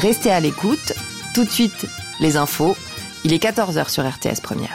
Restez à l'écoute. Tout de suite, les infos. Il est 14h sur RTS Première.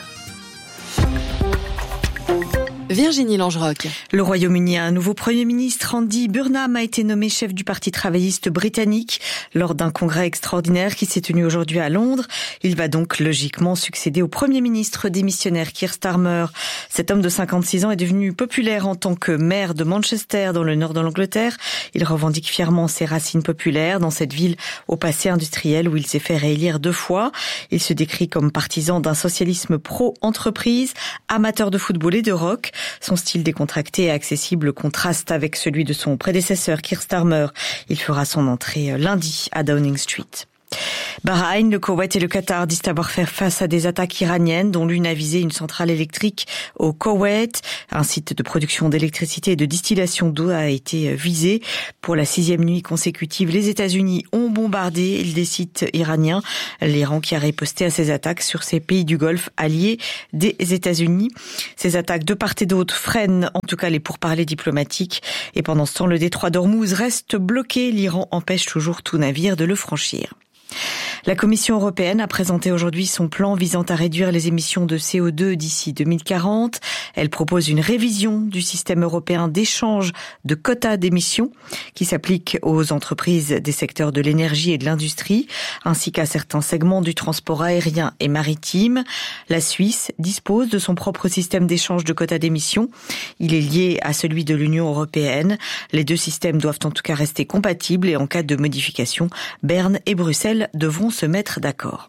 Virginie Langerock. Le Royaume-Uni a un nouveau Premier ministre. Andy Burnham a été nommé chef du Parti travailliste britannique lors d'un congrès extraordinaire qui s'est tenu aujourd'hui à Londres. Il va donc logiquement succéder au Premier ministre démissionnaire Keir Starmer. Cet homme de 56 ans est devenu populaire en tant que maire de Manchester dans le nord de l'Angleterre. Il revendique fièrement ses racines populaires dans cette ville au passé industriel où il s'est fait réélire 2 fois. Il se décrit comme partisan d'un socialisme pro-entreprise, amateur de football et de rock. Son style décontracté et accessible contraste avec celui de son prédécesseur Keir Starmer. Il fera son entrée lundi à Downing Street. Bahreïn, le Koweït et le Qatar disent avoir fait face à des attaques iraniennes dont l'une a visé une centrale électrique au Koweït. Un site de production d'électricité et de distillation d'eau a été visé. Pour la 6e nuit consécutive, les États-Unis ont bombardé des sites iraniens. L'Iran qui a riposté à ces attaques sur ces pays du Golfe alliés des États-Unis. Ces attaques de part et d'autre freinent en tout cas les pourparlers diplomatiques. Et pendant ce temps, le détroit d'Ormuz reste bloqué. L'Iran empêche toujours tout navire de le franchir. La Commission européenne a présenté aujourd'hui son plan visant à réduire les émissions de CO2 d'ici 2040. Elle propose une révision du système européen d'échange de quotas d'émissions qui s'applique aux entreprises des secteurs de l'énergie et de l'industrie, ainsi qu'à certains segments du transport aérien et maritime. La Suisse dispose de son propre système d'échange de quotas d'émissions. Il est lié à celui de l'Union européenne. Les 2 systèmes doivent en tout cas rester compatibles et en cas de modification, Berne et Bruxelles devront se mettre d'accord.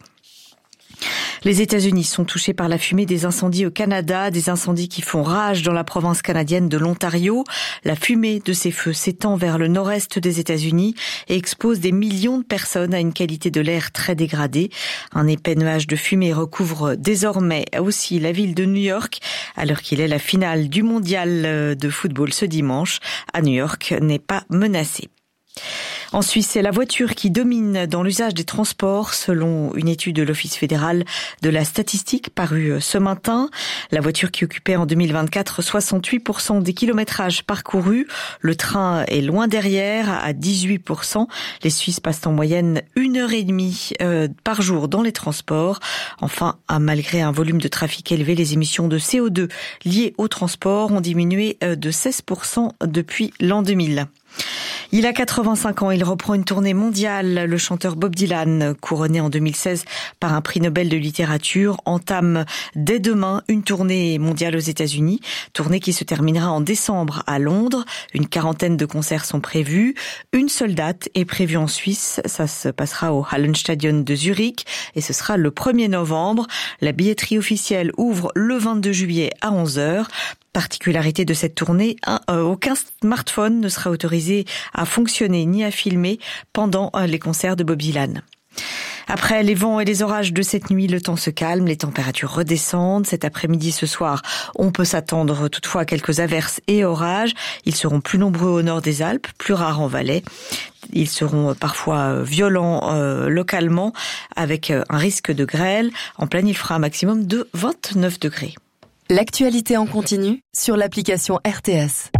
Les États-Unis sont touchés par la fumée des incendies au Canada, des incendies qui font rage dans la province canadienne de l'Ontario. La fumée de ces feux s'étend vers le nord-est des États-Unis et expose des millions de personnes à une qualité de l'air très dégradée. Un épais nuage de fumée recouvre désormais aussi la ville de New York, alors qu'il est la finale du mondial de football ce dimanche. À New York n'est pas menacée. En Suisse, c'est la voiture qui domine dans l'usage des transports, selon une étude de l'Office fédéral de la statistique parue ce matin. La voiture qui occupait en 2024 68% des kilométrages parcourus. Le train est loin derrière, à 18%. Les Suisses passent en moyenne 1h30 par jour dans les transports. Enfin, malgré un volume de trafic élevé, les émissions de CO2 liées au transport ont diminué de 16% depuis l'an 2000. Il a 85 ans, il reprend une tournée mondiale. Le chanteur Bob Dylan, couronné en 2016 par un prix Nobel de littérature, entame dès demain une tournée mondiale aux États-Unis. Tournée qui se terminera en décembre à Londres. Une 40aine de concerts sont prévus. Une seule date est prévue en Suisse. Ça se passera au Hallenstadion de Zurich et ce sera le 1er novembre. La billetterie officielle ouvre le 22 juillet à 11h. Particularité de cette tournée, aucun smartphone ne sera autorisé à fonctionner ni à filmer pendant les concerts de Bob Dylan. Après les vents et les orages de cette nuit, le temps se calme, les températures redescendent. Cet après-midi, ce soir, on peut s'attendre toutefois à quelques averses et orages. Ils seront plus nombreux au nord des Alpes, plus rares en Valais. Ils seront parfois violents localement, avec un risque de grêle. En pleine, il fera un maximum de 29 degrés. L'actualité en continu sur l'application RTS.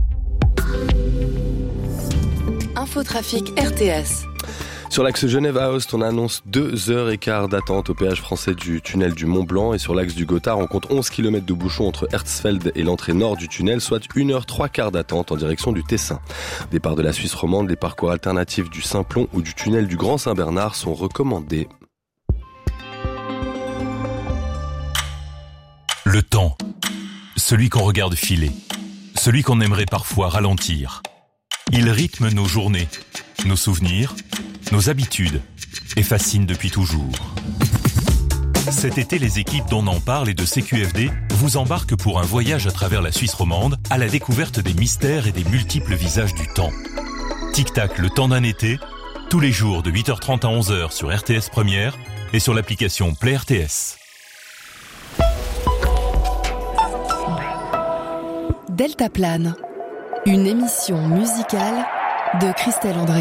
Infotrafic RTS. Sur l'axe Genève-Aoste, on annonce 2h15 d'attente au péage français du tunnel du Mont-Blanc. Et sur l'axe du Gothard, on compte 11 km de bouchons entre Herzfeld et l'entrée nord du tunnel, soit 1h03 d'attente en direction du Tessin. Départ de la Suisse romande, les parcours alternatifs du Simplon ou du tunnel du Grand Saint-Bernard sont recommandés. Le temps, celui qu'on regarde filer, celui qu'on aimerait parfois ralentir. Il rythme nos journées, nos souvenirs, nos habitudes et fascine depuis toujours. Cet été, les équipes d'On en parle et de CQFD vous embarquent pour un voyage à travers la Suisse romande à la découverte des mystères et des multiples visages du temps. Tic-tac, le temps d'un été, tous les jours de 8h30 à 11h sur RTS Première et sur l'application Play RTS. Deltaplane, une émission musicale de Christelle André.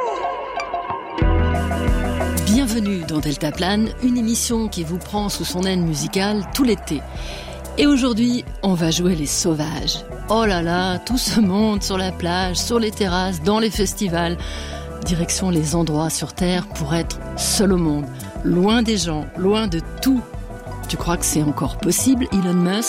Bienvenue dans Deltaplane, une émission qui vous prend sous son aile musicale tout l'été. Et aujourd'hui, on va jouer les sauvages. Oh là là, tout ce monde sur la plage, sur les terrasses, dans les festivals. direction les endroits sur Terre pour être seul au monde, loin des gens, loin de tout. Tu crois que c'est encore possible, Elon Musk ?